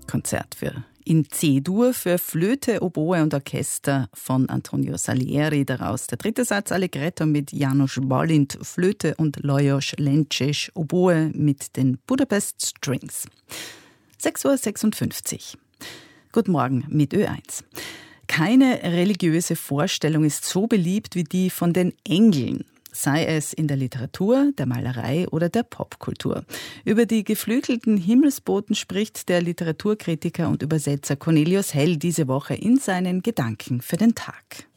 Konzert in C-Dur für Flöte, Oboe und Orchester von Antonio Salieri. Daraus der dritte Satz Allegretto mit János Bálint, Flöte und Lajos Lences, Oboe mit den Budapest Strings. 6:56 Uhr. Guten Morgen mit Ö1. Keine religiöse Vorstellung ist so beliebt wie die von den Engeln. Sei es in der Literatur, der Malerei oder der Popkultur. Über die geflügelten Himmelsboten spricht der Literaturkritiker und Übersetzer Cornelius Hell diese Woche in seinen Gedanken für den Tag.